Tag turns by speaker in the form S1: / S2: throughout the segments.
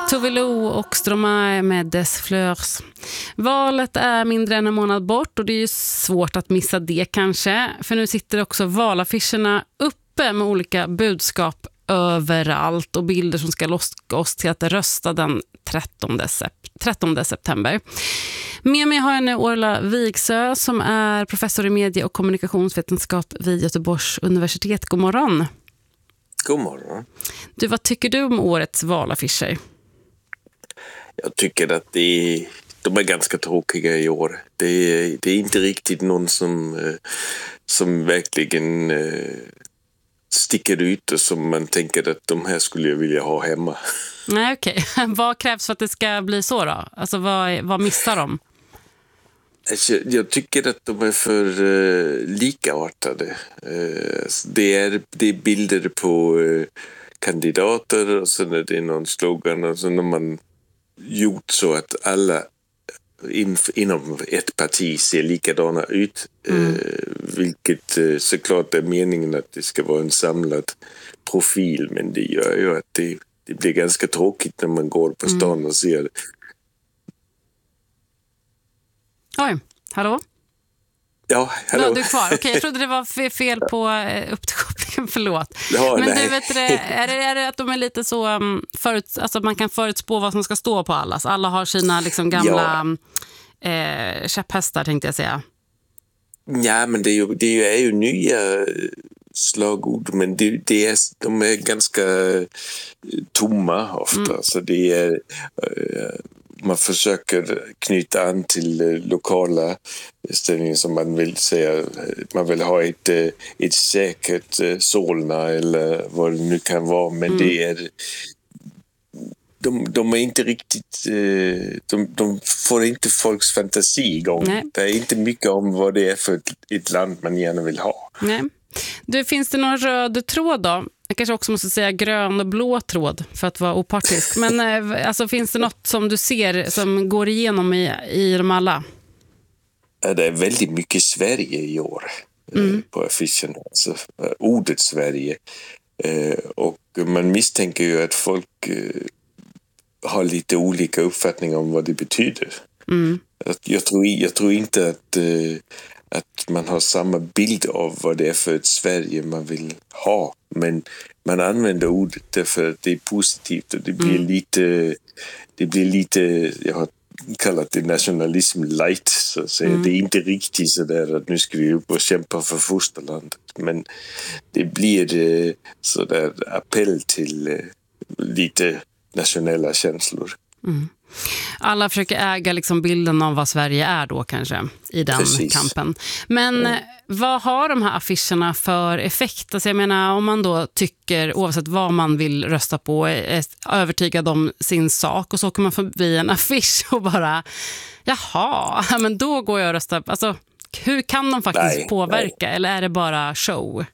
S1: Tove Lo och Stromae med Des Fleurs. Valet är mindre än en månad bort och det är ju svårt att missa det kanske. För nu sitter också valaffischerna uppe med olika budskap överallt och bilder som ska locka oss till att rösta den 13 september. Med mig har jag nu Orla Vigsö som är professor i medie- och kommunikationsvetenskap vid Göteborgs universitet. God morgon.
S2: God morgon.
S1: Du, vad tycker du om årets valaffischer?
S2: Jag tycker att de är ganska tråkiga i år. Det är inte riktigt någon som verkligen sticker ut och som man tänker att de här skulle jag vilja ha hemma.
S1: Nej, okej. Vad krävs för att det ska bli så då? Alltså vad missar de?
S2: Alltså, jag tycker att de är för likartade. Det är bilder på kandidater och sen är det någon slogan och sen har man gjort så att alla inom ett parti ser likadana ut. Vilket såklart är meningen att det ska vara en samlad profil, men det gör ju att det blir ganska tråkigt när man går på stan och ser det.
S1: Oj, hallå?
S2: Ja, hallå.
S1: Ja, du är kvar. Okej, jag trodde det var fel på uppkopplingen, förlåt.
S2: Ja,
S1: men
S2: nej.
S1: du vet, är det att de är lite så alltså man kan förutspå vad som ska stå på allas? Alla har sina liksom gamla käpphästar, tänkte jag säga. Ja,
S2: men det är ju nya slagord, men de är ganska tomma ofta. Så det är man försöker knyta an till lokala ställningar som man vill säga. Man vill ha ett säkert Solna eller vad det nu kan vara, men det är de är inte riktigt de får inte folks fantasi igång. Nej. Det är inte mycket om vad det är för ett land man gärna vill ha.
S1: Nej. Finns det någon röd tråd då? Jag kanske också måste säga grön och blå tråd för att vara opartisk. Men alltså, finns det något som du ser som går igenom i dem alla?
S2: Det är väldigt mycket Sverige i år på affischen. Alltså, ordet Sverige. Och man misstänker ju att folk har lite olika uppfattningar om vad det betyder. Jag tror inte att man har samma bild av vad det är för ett Sverige man vill ha. Men man använder ordet därför att det är positivt och det blir lite, jag har kallat det nationalism light. Så att säga. Det är inte riktigt så där att nu ska vi upp och kämpa för fosterlandet. Men det blir så där appell till lite nationella känslor.
S1: Alla försöker äga liksom bilden av vad Sverige är då kanske i den kampen. Men vad har de här affischerna för effekt? Alltså jag menar, om man då tycker, oavsett vad man vill rösta på, är övertygad om sin sak och så kommer man förbi en affisch och bara, jaha, men då går jag och röstar. Alltså, hur kan de faktiskt påverka? Eller är det bara show?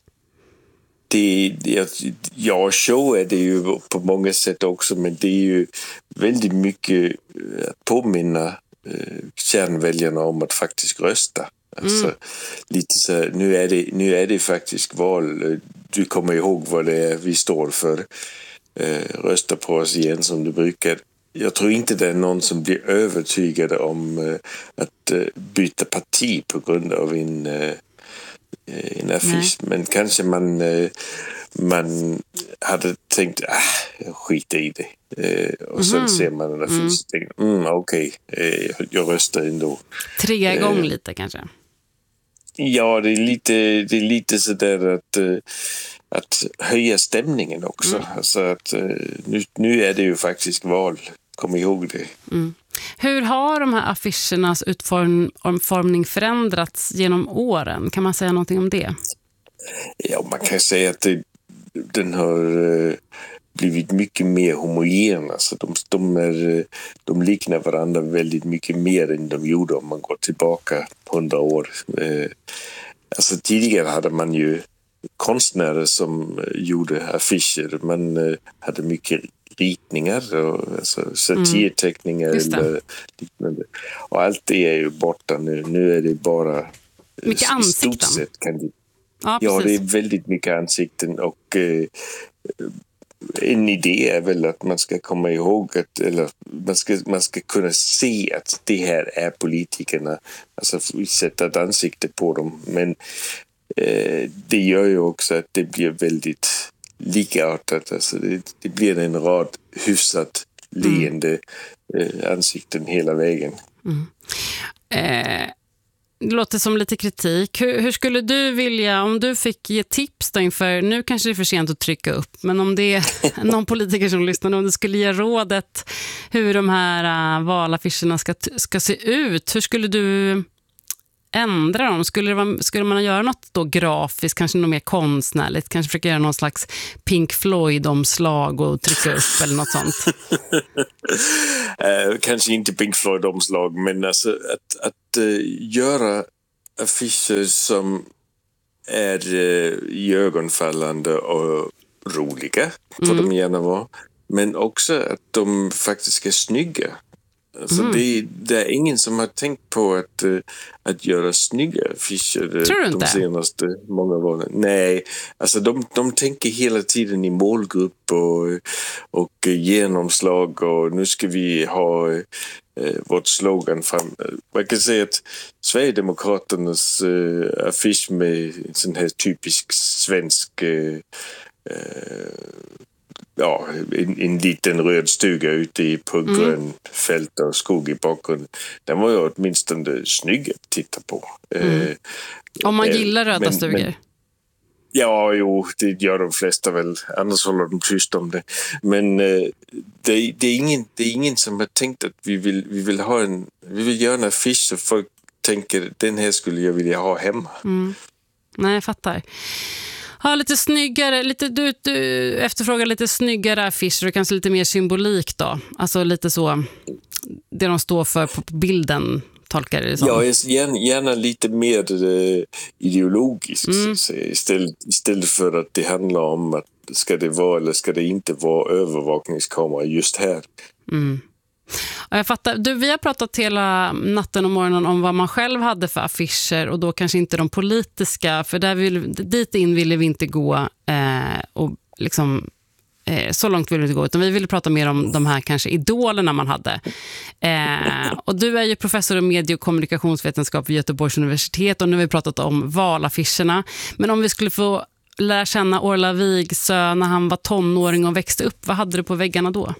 S2: Show är det ju på många sätt också, men det är ju väldigt mycket att påminna kärnväljarna om att faktiskt rösta. Alltså, lite så här, nu är det faktiskt val. Du kommer ihåg vad det är vi står för. Rösta på oss igen som du brukar. Jag tror inte det är någon som blir övertygad om att byta parti på grund av en affisch. Men kanske man hade tänkt skita i det. Och sen ser man en affisch och tänker okej, jag röstar ändå.
S1: Trigga igång lite kanske.
S2: Ja, det är lite sådär att höja stämningen också. Alltså att nu är det ju faktiskt val. Kom ihåg det.
S1: Hur har de här affischernas utformning förändrats genom åren? Kan man säga någonting om det?
S2: Ja, man kan säga att den har blivit mycket mer homogen. Alltså de liknar varandra väldigt mycket mer än de gjorde om man går tillbaka 100 år. Alltså tidigare hade man ju konstnärer som gjorde affischer. Man hade mycket ritningar och alltså, satirteckningar eller liknande. Och allt det är ju borta nu. Nu är det bara
S1: mycket ansikten.
S2: Stort sett
S1: Ja,
S2: det är väldigt mycket ansikten och en idé är väl att man ska komma ihåg att, eller man ska kunna se att det här är politikerna, alltså sätta ett ansikte på dem, men det gör ju också att det blir väldigt likartat, alltså det blir en rad hyfsat leende ansikten hela vägen.
S1: Det låter som lite kritik. Hur skulle du vilja, om du fick ge tips då inför, nu kanske det är för sent att trycka upp, men om det är någon politiker som lyssnar, om du skulle ge rådet hur de här valaffischerna ska se ut, hur skulle du ändra dem? Skulle man göra något då grafiskt, kanske något mer konstnärligt, kanske försöka göra någon slags Pink Floyd-omslag och trycka upp eller något sånt?
S2: Kanske inte Pink Floyd-omslag, men alltså att göra affischer som är iögonfallande och roliga, får de gärna vara, men också att de faktiskt är snygga. Alltså det är ingen som har tänkt på att göra snygga affischer de senaste många åren. Nej, alltså de tänker hela tiden i målgrupp och genomslag, och nu ska vi ha vårt slogan fram. Man kan säga att Sverigedemokraternas affisch med sån här typisk svensk en liten röd stuga ute på grön fält och skog i bakgrunden. Den var ju åtminstone snygg att titta på.
S1: Om man gillar röda stugor.
S2: Ja, jo, det gör de flesta väl. Annars håller de tyst om det. Men det är ingen som har tänkt att vi vill göra en affisch så folk tänker, den här skulle jag vilja ha hemma.
S1: Nej, jag fattar. Ha lite snyggare, du efterfrågar lite snyggare affischer och kanske lite mer symbolik då. Alltså lite så, det de står för på bilden, tolkar det som.
S2: Ja, gärna lite mer ideologiskt istället för att det handlar om att ska det vara eller ska det inte vara övervakningskamera just här.
S1: Ja, jag fattar. Vi har pratat hela natten och morgonen om vad man själv hade för affischer, och då kanske inte de politiska, för dit in ville vi inte gå och liksom så långt ville vi inte gå, utan vi ville prata mer om de här kanske idolerna man hade. Och du är ju professor i medie- och kommunikationsvetenskap vid Göteborgs universitet, och nu har vi pratat om valaffischerna. Men om vi skulle få lära känna Orla Vigsö när han var tonåring och växte upp, vad hade du på väggarna då?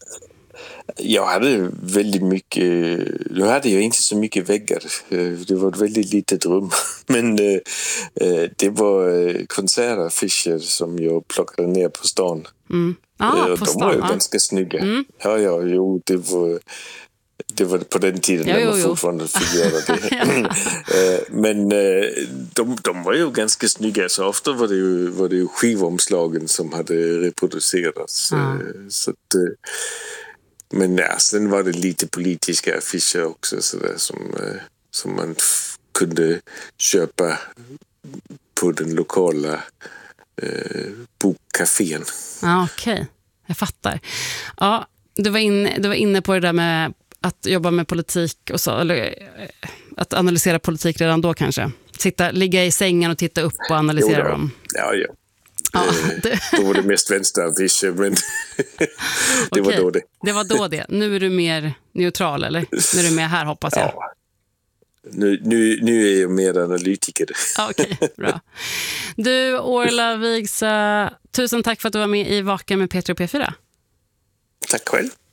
S2: Jag hade väldigt mycket. Nu hade jag inte så mycket väggar. Det var ett väldigt litet rum. Men det var konsertaffischer som jag plockade ner på stan.
S1: På stan.
S2: De var ju ganska snygga. Jo, det var på den tiden när man fortfarande fick göra det. Men de var ju ganska snygga. Så ofta var det ju skivomslagen som hade reproducerats. Så att, men sen var det lite politiska affischer också så där, som man kunde köpa på den lokala bokkafén.
S1: Okej. Jag fattar. Ja, du var inne på det där med att jobba med politik och så, eller att analysera politik redan då kanske. Ligga i sängen och titta upp och analysera dem.
S2: Ja. Då var det mest vänsteraffischer, men det var då det.
S1: Det var då det. Nu är du mer neutral, eller? Nu är du med här, hoppas jag.
S2: Ja. Nu är jag mer analytiker.
S1: Okej, bra. Du, Orla Vigsö, tusen tack för att du var med i Vaken med Peter och P4.
S2: Tack själv.